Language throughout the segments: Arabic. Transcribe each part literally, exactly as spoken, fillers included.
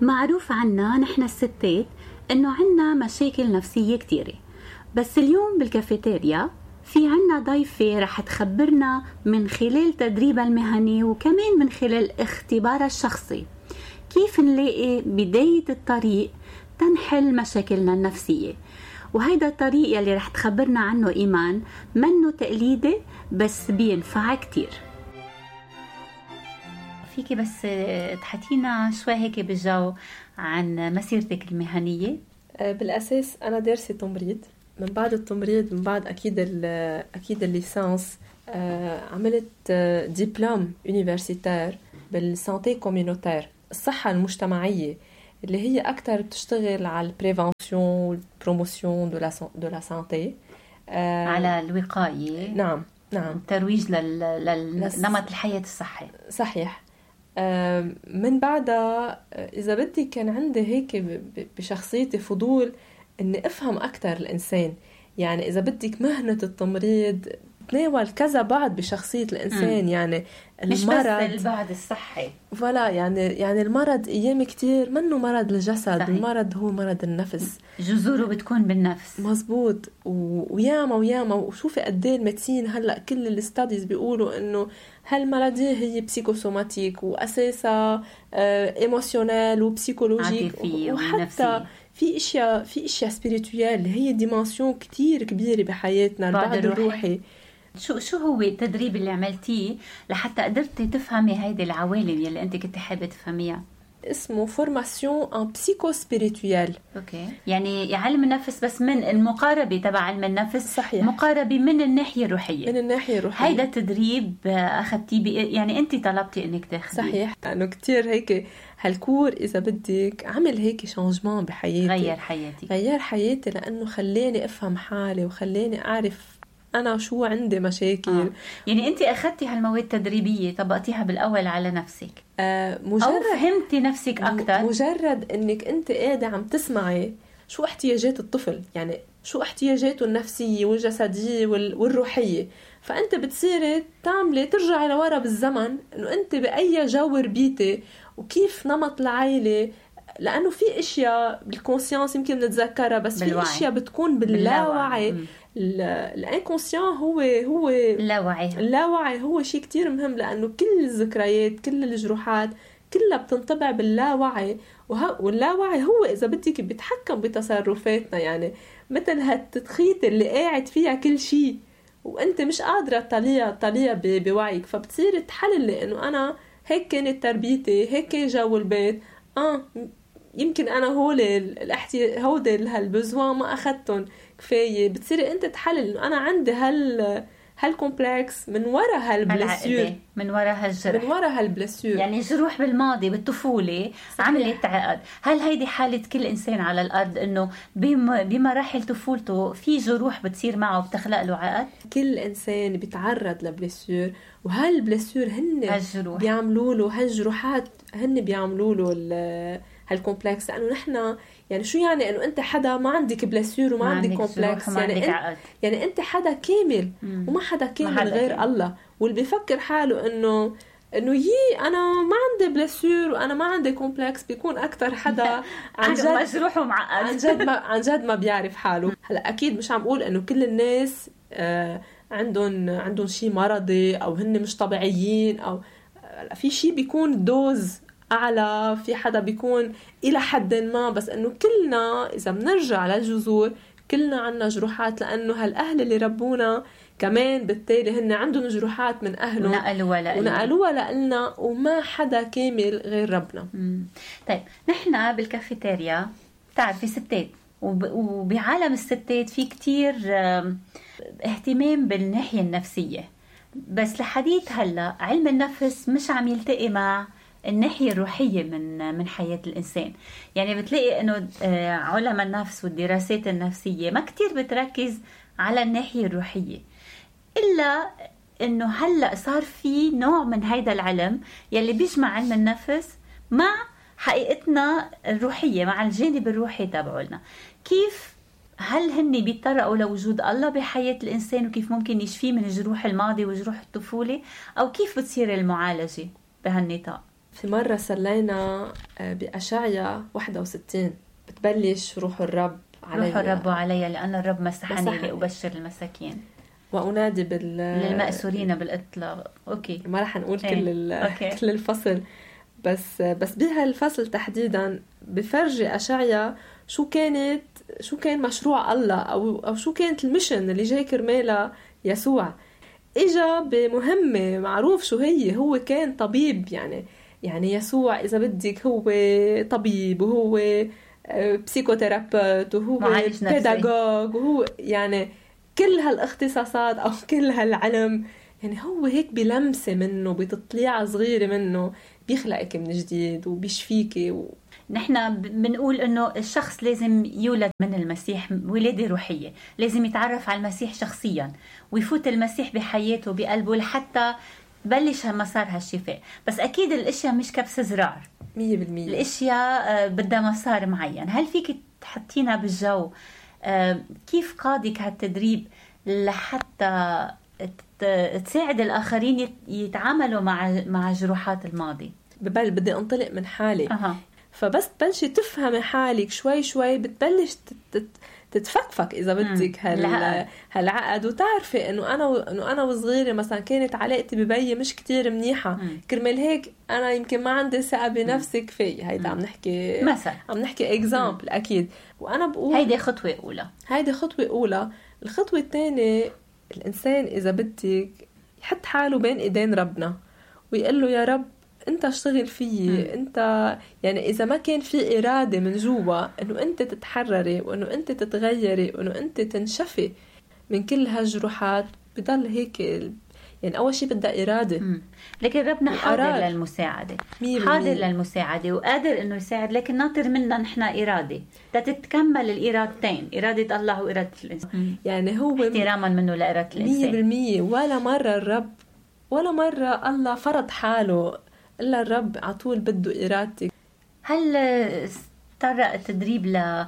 معروف عنا نحن الستات إنه عنا مشاكل نفسية كتيرة، بس اليوم بالكافيتيريا في عنا ضيفة رح تخبرنا من خلال تدريبها المهني وكمان من خلال اختبارها الشخصي كيف نلاقي بداية الطريق تنحل مشاكلنا النفسية. وهيدا الطريق يلي رح تخبرنا عنه إيمان منه تقليدي بس بينفع كتير. فيكي بس تحكينا شوي هيك بالجو عن مسيرتك المهنية؟ بالأساس أنا دارسة تمريض. من بعد التمريض من بعد أكيد أكيد الليسانس عملت دبلوم يونيفرسيتير بالسانتي كوميونيتير، الصحة المجتمعية، اللي هي أكتر بتشتغل على البريفنسيون والبروموسيون دو لا دو لا سانتي، على الوقاية. نعم نعم، ترويج للنمط الحياة الصحي. صحيح. من بعدها إذا بدي كان عندي هيك بشخصيتي فضول إني أفهم أكتر الإنسان. يعني إذا بدك مهنة التمريض تناول كذا بعد بشخصية الإنسان، م. يعني المرض مش بس البعد الصحي، فلا يعني يعني المرض أيام كتير منه مرض الجسد، صحيح. المرض هو مرض النفس، جذوره بتكون بالنفس. مزبوط. وياما وياما وشوفي قديه المتين هلأ كل الستاديز بيقولوا إنه هالمرضية هي بسيكوسوماتيك وأساسها إيموشنال وبسيكولوجيك، وحتى في اشياء في اشياء سبيريتويال هي ديمنسيون كتير كبيره بحياتنا، البعد الروحي. شو شو هو التدريب اللي عملتيه لحتى قدرتي تفهمي هيدي العوالم يلي انت كنت حابه تفهميها؟ اسمه فورماسيون ان بسيكو سبيريتويال. اوكي، يعني علم النفس بس من المقاربه تبع علم النفس. صحيح. مقاربه من الناحيه الروحيه. من الناحيه الروحيه. هيدا التدريب اخذتيه يعني انت طلبتي انك تاخذيه؟ صحيح، لانه كتير هيك هالكور اذا بدك عمل هيك شانجمان بحياتي، غير حياتي غير حياتي لانه خلاني افهم حالي وخلاني اعرف أنا شو عندي مشاكل. آه. يعني أنت أخذتي هالمواد التدريبية طبقتيها بالأول على نفسك، آه مجرد أو فهمتي نفسك أكتر؟ مجرد أنك أنت قاعدة عم تسمعي شو احتياجات الطفل، يعني شو احتياجاته النفسية والجسدية والروحية، فأنت بتصيري تعملي ترجعي لورا بالزمن أنه أنت بأي جو ربيتي وكيف نمط العائلة، لأنه في إشياء بالكونسيانس يمكن نتذكرها بس بالوعي. في إشياء بتكون باللاوعي. الانكونسيان هو هو اللاوعي. اللاوعي هو شيء كتير مهم، لأنه كل الذكريات كل الجروحات كلها بتنطبع باللاوعي، واللاوعي هو إذا بدك بيتحكم بتصرفاتنا. يعني مثل هالتدخيط اللي قاعد فيها كل شيء وأنت مش قادرة تطلع تطلع بوعيك، فبتصير تحلل إنه أنا هيك كانت تربيتي، هيك كان جو البيت، آه يمكن أنا هول الاحتي هودي هالبزوان ما أخذتهم كفاية. بتصيري أنت تحلل إنه أنا عندي هال هالكومبلكس من وراء هالبلسيور، من وراء هالجرح، من وراء هالبلسيور، يعني جروح بالماضي بالطفولة عملت عقد. هل هيدي حالة كل إنسان على الأرض إنه بمراحل طفولته في جروح بتصير معه بتخلق له عقد؟ كل إنسان بيتعرض لبلسيور، وهالبلسيور هن هالجروح بيعملوا له هالجروحات هن بيعملوا له هالكومبلكس. لأنه نحن يعني شو يعني إنه أنت حدا ما عندك بلاسيور وما عندك كومبلكس، يعني أنت يعني أنت حدا كامل. مم. وما حدا كامل حدا غير كامل. الله. واللي بيفكر حاله إنه إنه يي أنا ما عندي بلاسيور وأنا ما عندي كومبلكس بيكون أكتر حدا عن جد مجروح ومعقد، عن جد ما عن جد ما بيعرف حاله. هلا أكيد مش عم أقول إنه كل الناس آه عندهم عندهم شيء مرضي أو هن مش طبيعيين، أو في شيء بيكون دوز أعلى، في حدا بيكون إلى حد ما، بس إنه كلنا إذا بنرجع للجذور كلنا عنا جروحات، لأنه هالأهل اللي ربونا كمان بالتالي هن عندهم جروحات من أهلهم ونقلوها ونقلوها لنا، وما حدا كامل غير ربنا. مم. طيب نحن بالكافيتيريا تعرفي ستات، وبعالم الستات في كتير اهتمام بالناحية النفسية، بس لحديث هلا علم النفس مش عم يلتقي مع الناحية الروحية من من حياة الإنسان. يعني بتلاقي إنه علماء النفس والدراسات النفسية ما كتير بتركز على الناحية الروحية، إلا إنه هلأ صار في نوع من هيدا العلم يلي بيجمع علم النفس مع حقيقتنا الروحية، مع الجانب الروحي تبعولنا. كيف هل هن بيتطرقوا لوجود الله بحياة الإنسان وكيف ممكن يشفيه من جروح الماضي وجروح الطفولة، أو كيف بتصير المعالجة بهالنطاق؟ في مرة سلينا بأشعيا واحد وستين بتبلش روح الرب علي، روح الرب علي لأن الرب مسحني مسحني. لأبشر المساكين وأنادي بال للمأسورين بالإطلاق. أوكي ما راح نقول إيه. كل ال... أوكي. كل الفصل، بس بس بهالفصل تحديدا بفرجي أشعيا شو كانت شو كان مشروع الله أو أو شو كانت المشن اللي جاي كرمالها يسوع. إجا بمهمة معروف شو هي، هو كان طبيب، يعني يعني يسوع إذا بدك هو طبيب وهو بسيكوثيرابيوت وهو بيداغوج وهو يعني كل هالاختصاصات أو كل هالعلم، يعني هو هيك بلمسة منه بتطليعة صغيرة منه بيخلقك من جديد وبيشفيكي و... نحن بنقول انه الشخص لازم يولد من المسيح ولادة روحية، لازم يتعرف على المسيح شخصيا ويفوت المسيح بحياته بقلبه لحتى بلش مسار هالشفاء. بس اكيد الاشياء مش كبس زرار مية بالمية، الاشياء بدها مسار معين. هل فيك تحطينا بالجو كيف قادك هالتدريب لحتى تساعد الآخرين يتعاملوا مع مع جروحات الماضي؟ ببل بدي انطلق من حالي. أه. فبس تبلشي تفهمي حالك شوي شوي بتبلش تتفكفك إذا بدك هال هالعقد، وتعرفي إنه أنا و... إنه أنا وصغيرة مثلا كانت علاقتي ببيي مش كتير منيحة، م. كرمال هيك أنا يمكن ما عندي ثقة بنفسي كفاية. هيدا عم نحكي مثلا، عم نحكي إكزامبل أكيد. وأنا بقول هيدي خطوة أولى، هيدي خطوة أولى. الخطوة الثانية الإنسان إذا بدك يحط حاله بين إيدين ربنا ويقول له يا رب انت اشتغل فيي، انت يعني اذا ما كان في اراده من جوا انه انت تتحرري وانه انت تتغيري وانه انت تنشفي من كل هالجروحات بضل هيك. يعني اول شيء بدها اراده. مم. لكن ربنا حاضر للمساعده، حاضر للمساعده وقادر انه يساعد، لكن ناطر منا نحن اراده تتكمل الارادتين، اراده الله واراده الانسان. يعني هو احتراما منه لإراده الانسان مية بالمية. ولا مره الرب ولا مره الله فرض حاله، إلا الرب عطول بده إرادتك. هل استرق التدريب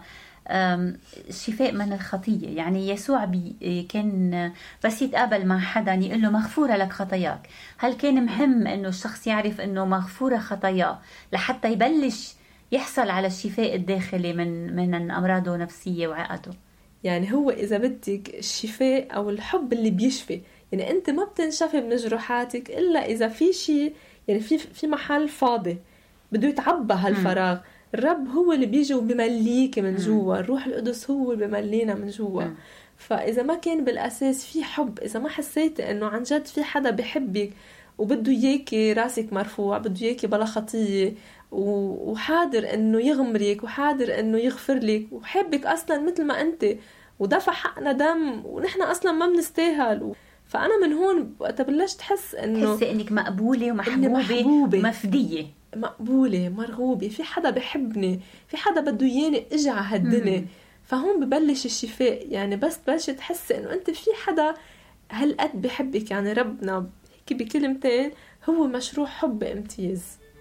للشفاء من الخطية؟ يعني يسوع بي كان بس يتقابل مع حدا يقول له مغفورة لك خطاياك، هل كان مهم أنه الشخص يعرف أنه مغفورة خطاياه لحتى يبلش يحصل على الشفاء الداخلي من من أمراضه نفسية وعقده؟ يعني هو إذا بدك الشفاء أو الحب اللي بيشفي، يعني أنت ما بتنشفي من جروحاتك إلا إذا في شيء، يعني في في محل فاضي بده يتعبى هالفراغ. الرب هو اللي بيجي وبيمليك من جوا، الروح القدس هو اللي بيملينا من جوا. فإذا ما كان بالأساس في حب، إذا ما حسيت إنه عن جد في حدا بيحبك وبده إياكي راسك مرفوع، بده إياكي بلا خطية وحاضر إنه يغمرك وحاضر إنه يغفر لك وحبك أصلا مثل ما أنت ودفع حقنا دم ونحن أصلا ما بنستاهل. فأنا من هون وقت بلشت تحس إنه تحسي إنك مقبولة ومحبوبة ومفدية، مقبولة مرغوبة، في حدا بحبني، في حدا بده ياني اجي على هالدنيا. فهون ببلش الشفاء. يعني بس بلش تحس إنه أنت في حدا هالقد بحبك. يعني ربنا هيك بكلمتين هو مشروع حب امتياز.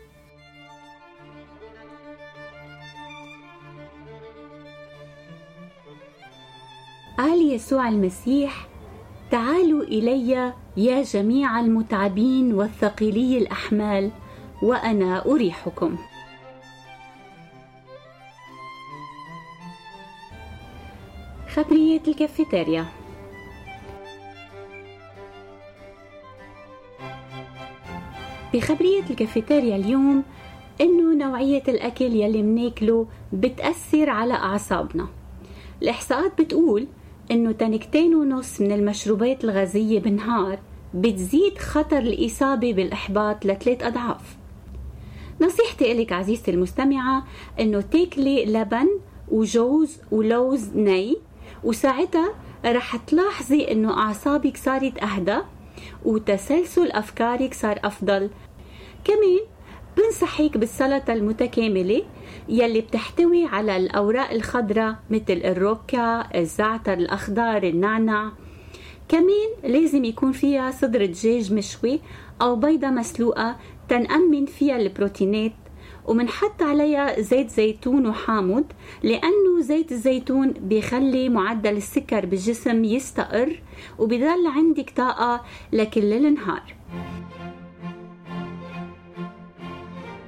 قال يسوع المسيح تعالوا إلي يا جميع المتعبين والثقيلي الأحمال وأنا أريحكم. خبرية الكافيتيريا. بخبرية الكافيتيريا اليوم إنه نوعية الأكل يلي مناكله بتأثر على أعصابنا. الإحصاءات بتقول إنه تنكتين ونص من المشروبات الغازية بالنهار بتزيد خطر الإصابة بالإحباط لثلاث أضعاف. نصيحتي إليك عزيزتي المستمعة إنه تاكلي لبن وجوز ولوز ني، وساعتها رح تلاحظي إنه أعصابك صارت أهدى وتسلسل أفكارك صار أفضل. كمان بنصحيك بالسلطة المتكاملة يلي بتحتوي على الأوراق الخضراء مثل الروكا، الزعتر الأخضر، النعناع. كمان لازم يكون فيها صدر دجاج مشوي أو بيضة مسلوقة تنأمن فيها البروتينات، ومنحط عليها زيت زيتون وحامض لأنه زيت الزيتون بيخلي معدل السكر بالجسم يستقر وبيضل عندك طاقة لكل النهار.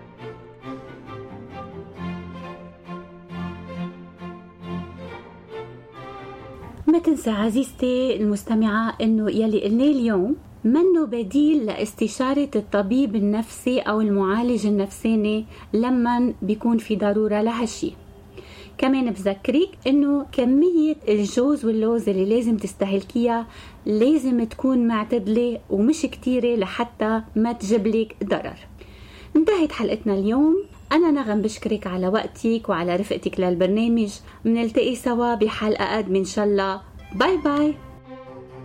ما تنسى عزيزتي المستمعة إنه يلي قلنا اليوم منه بديل لاستشارة الطبيب النفسي أو المعالج النفساني لما بيكون في ضرورة لهالشي. كمان بذكرك إنه كمية الجوز واللوز اللي لازم تستهلكيها لازم تكون معتدلة ومش كتيرة لحتى ما تجيبلك ضرر. انتهت حلقتنا اليوم. أنا نغم بشكرك على وقتك وعلى رفقتك للبرنامج. منلتقي سوا بحلقة قادمة إن شاء الله. باي باي.